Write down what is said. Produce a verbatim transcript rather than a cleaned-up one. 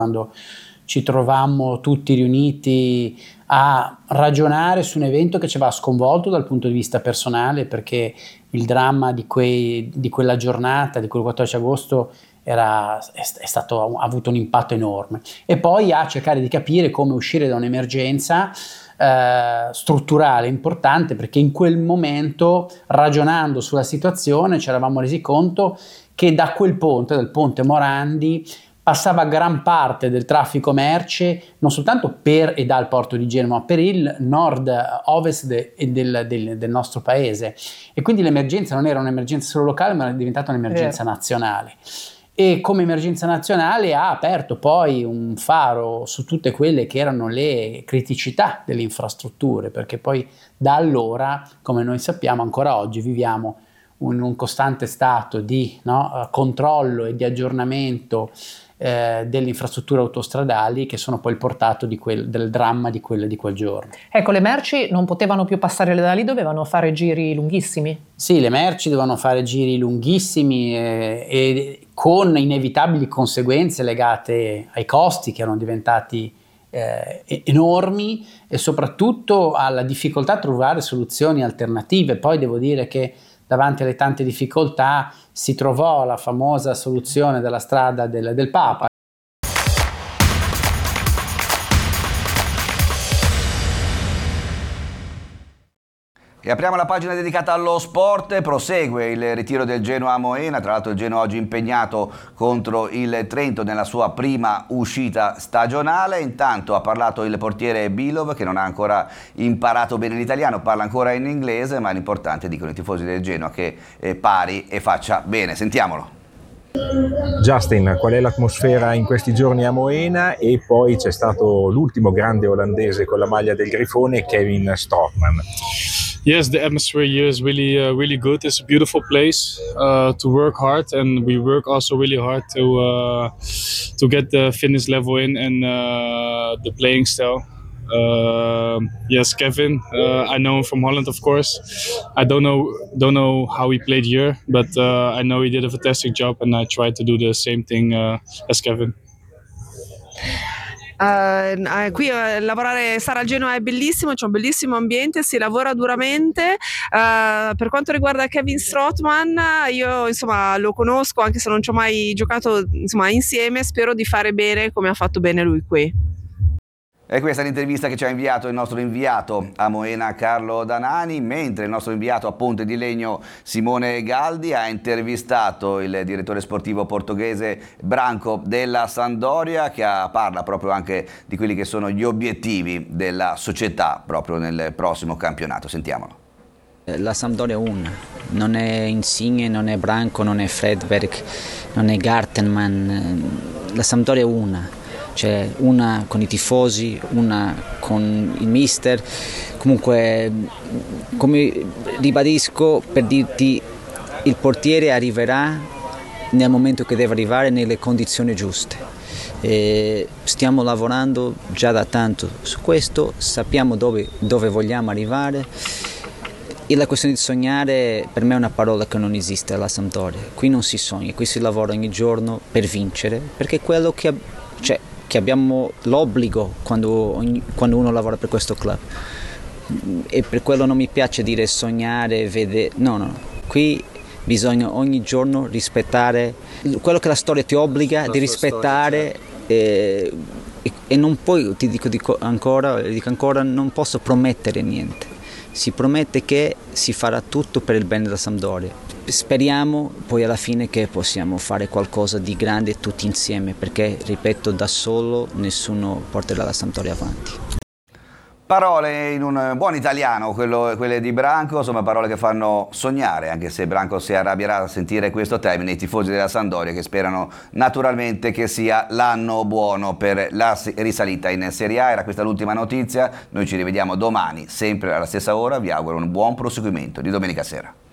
quando ci trovammo tutti riuniti a ragionare su un evento che ci aveva sconvolto dal punto di vista personale, perché il dramma di, quei, di quella giornata, di quel quattordici agosto, era, è, è stato, ha avuto un impatto enorme. E poi a cercare di capire come uscire da un'emergenza eh, strutturale importante, perché in quel momento, ragionando sulla situazione, ci eravamo resi conto che da quel ponte, dal ponte Morandi, passava gran parte del traffico merci non soltanto per e dal porto di Genova, ma per il nord-ovest de, del, del, del nostro paese, e quindi l'emergenza non era un'emergenza solo locale, ma era diventata un'emergenza yeah. nazionale, e come emergenza nazionale ha aperto poi un faro su tutte quelle che erano le criticità delle infrastrutture, perché poi da allora, come noi sappiamo, ancora oggi viviamo in un costante stato di no, controllo e di aggiornamento Eh, delle infrastrutture autostradali, che sono poi il portato di quel, del dramma di quel, di quel giorno. Ecco, le merci non potevano più passare da lì, dovevano fare giri lunghissimi? Sì, le merci dovevano fare giri lunghissimi eh, e con inevitabili conseguenze legate ai costi che erano diventati eh, enormi, e soprattutto alla difficoltà a trovare soluzioni alternative. Poi devo dire che davanti alle tante difficoltà si trovò la famosa soluzione della strada del, del Papa. E apriamo la pagina dedicata allo sport. Prosegue il ritiro del Genoa a Moena, tra l'altro il Genoa oggi impegnato contro il Trento nella sua prima uscita stagionale. Intanto ha parlato il portiere Bilov, che non ha ancora imparato bene l'italiano, parla ancora in inglese, ma l'importante, dicono i tifosi del Genoa, che eh, pari e faccia bene. Sentiamolo. Justin, qual è l'atmosfera in questi giorni a Moena? E poi c'è stato l'ultimo grande olandese con la maglia del Grifone, Kevin Strootman. Yes, the atmosphere here is really, uh, really good. It's a beautiful place uh, to work hard, and we work also really hard to uh, to get the fitness level in and uh, the playing style. Uh, yes, Kevin. Uh, I know him from Holland, of course. I don't know don't know how he played here, but uh, I know he did a fantastic job, and I tried to do the same thing uh, as Kevin. Uh, qui uh, lavorare, stare al Genoa è bellissimo, c'è un bellissimo ambiente, si lavora duramente. Uh, per quanto riguarda Kevin Strootman, io insomma lo conosco, anche se non ci ho mai giocato insomma insieme. Spero di fare bene come ha fatto bene lui qui. E questa è l'intervista che ci ha inviato il nostro inviato a Moena, Carlo Danani, mentre il nostro inviato a Ponte di Legno, Simone Galdi, ha intervistato il direttore sportivo portoghese Branco della Sampdoria, che ha, parla proprio anche di quelli che sono gli obiettivi della società proprio nel prossimo campionato. Sentiamolo. La Sampdoria è una, non è Insigne, non è Branco, non è Fredberg, non è Gartenman, la Sampdoria è una. C'è una con i tifosi, una con il mister. Comunque, come ribadisco, per dirti, il portiere arriverà nel momento che deve arrivare, nelle condizioni giuste. E stiamo lavorando già da tanto su questo, sappiamo dove, dove vogliamo arrivare. E la questione di sognare per me è una parola che non esiste alla Sampdoria. Qui non si sogna, qui si lavora ogni giorno per vincere, perché è quello che, cioè, che abbiamo l'obbligo quando, ogni, quando uno lavora per questo club. E per quello non mi piace dire sognare, vedere. No, no, qui bisogna ogni giorno rispettare quello che la storia ti obbliga la di rispettare. Storia, certo. e, e, e non puoi, ti dico, dico ancora, dico ancora, non posso promettere niente. Si promette che si farà tutto per il bene della Sampdoria. Speriamo poi alla fine che possiamo fare qualcosa di grande tutti insieme, perché, ripeto, da solo nessuno porterà la Sampdoria avanti. Parole in un buon italiano, quello, quelle di Branco, insomma parole che fanno sognare, anche se Branco si arrabbierà a sentire questo termine, i tifosi della Sampdoria, che sperano naturalmente che sia l'anno buono per la risalita in Serie A. Era questa l'ultima notizia, noi ci rivediamo domani, sempre alla stessa ora, vi auguro un buon proseguimento di domenica sera.